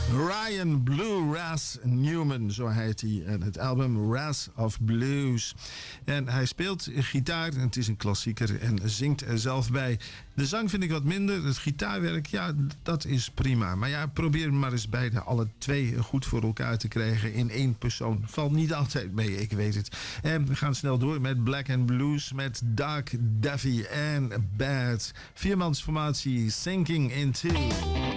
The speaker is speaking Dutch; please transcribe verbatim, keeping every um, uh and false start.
Ryan Blue Ras Newman, zo heet hij. En het album Ras of Blues. En hij speelt gitaar, en het is een klassieker, en zingt er zelf bij. De zang vind ik wat minder. Het gitaarwerk, ja, dat is prima. Maar ja, probeer maar eens beide, alle twee, goed voor elkaar te krijgen in één persoon. Valt niet altijd mee, ik weet het. En we gaan snel door met Black and Blues, met Dark, Daffy en Bad. Viermansformatie Sinking Into.